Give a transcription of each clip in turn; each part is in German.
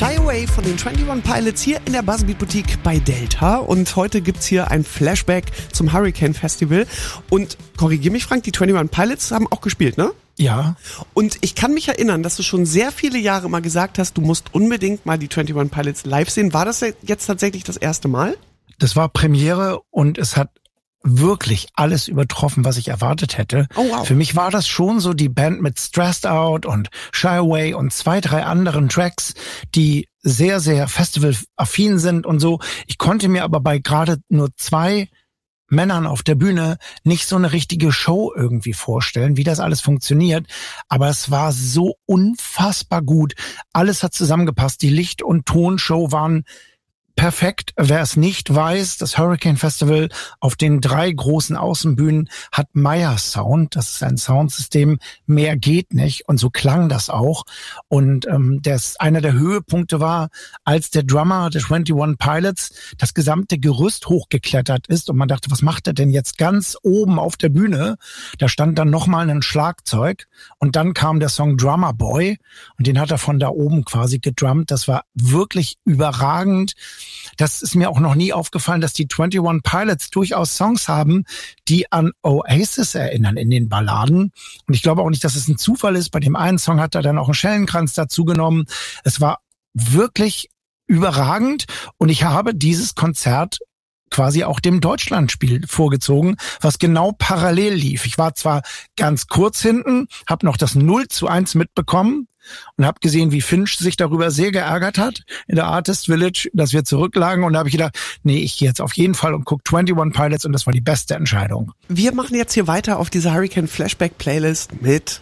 Shy Away von den 21 Pilots hier in der Buzzbeat Boutique bei Delta. Und heute gibt's hier ein Flashback zum Hurricane Festival. Und korrigier mich, Frank, die 21 Pilots haben auch gespielt, ne? Ja. Und ich kann mich erinnern, dass du schon sehr viele Jahre mal gesagt hast, du musst unbedingt mal die 21 Pilots live sehen. War das jetzt tatsächlich das erste Mal? Das war Premiere und es hat wirklich alles übertroffen, was ich erwartet hätte. Oh, wow. Für mich war das schon so die Band mit Stressed Out und Shy Away und 2, 3 anderen Tracks, die sehr, sehr festivalaffin sind und so. Ich konnte mir aber bei gerade nur 2 Männern auf der Bühne nicht so eine richtige Show irgendwie vorstellen, wie das alles funktioniert. Aber es war so unfassbar gut. Alles hat zusammengepasst. Die Licht- und Tonshow waren perfekt. Wer es nicht weiß, das Hurricane Festival auf den 3 großen Außenbühnen hat Meyer Sound. Das ist ein Soundsystem, mehr geht nicht. Und so klang das auch. Und einer der Höhepunkte war, als der Drummer der 21 Pilots das gesamte Gerüst hochgeklettert ist und man dachte, was macht er denn jetzt ganz oben auf der Bühne? Da stand dann nochmal ein Schlagzeug und dann kam der Song Drummer Boy und den hat er von da oben quasi gedrummt. Das war wirklich überragend. Das ist mir auch noch nie aufgefallen, dass die 21 Pilots durchaus Songs haben, die an Oasis erinnern in den Balladen. Und ich glaube auch nicht, dass es ein Zufall ist. Bei dem einen Song hat er dann auch einen Schellenkranz dazu genommen. Es war wirklich überragend. Und ich habe dieses Konzert quasi auch dem Deutschlandspiel vorgezogen, was genau parallel lief. Ich war zwar ganz kurz hinten, habe noch das 0:1 mitbekommen und habe gesehen, wie Finch sich darüber sehr geärgert hat in der Artist Village, dass wir zurücklagen. Und da habe ich gedacht, nee, ich gehe jetzt auf jeden Fall und gucke 21 Pilots und das war die beste Entscheidung. Wir machen jetzt hier weiter auf dieser Hurricane Flashback Playlist mit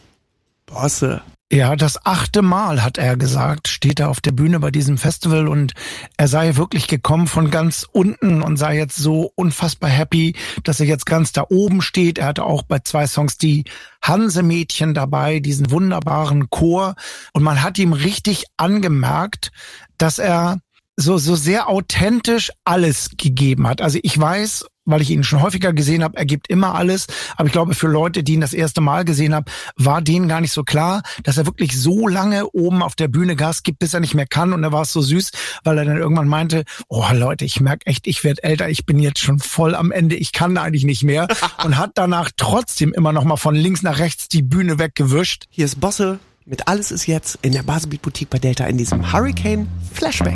Bosse. Ja, das 8. Mal, hat er gesagt, steht er auf der Bühne bei diesem Festival und er sei wirklich gekommen von ganz unten und sei jetzt so unfassbar happy, dass er jetzt ganz da oben steht. Er hatte auch bei 2 Songs die Hanse-Mädchen dabei, diesen wunderbaren Chor und man hat ihm richtig angemerkt, dass er so sehr authentisch alles gegeben hat. Also ich weiß, weil ich ihn schon häufiger gesehen habe, er gibt immer alles. Aber ich glaube, für Leute, die ihn das erste Mal gesehen haben, war denen gar nicht so klar, dass er wirklich so lange oben auf der Bühne Gas gibt, bis er nicht mehr kann. Und da war es so süß, weil er dann irgendwann meinte, oh Leute, ich merke echt, ich werde älter, ich bin jetzt schon voll am Ende, ich kann eigentlich nicht mehr. Und hat danach trotzdem immer noch mal von links nach rechts die Bühne weggewischt. Hier ist Bosse mit Alles ist jetzt in der Buzzbeat Boutique bei Delta in diesem Hurricane Flashback.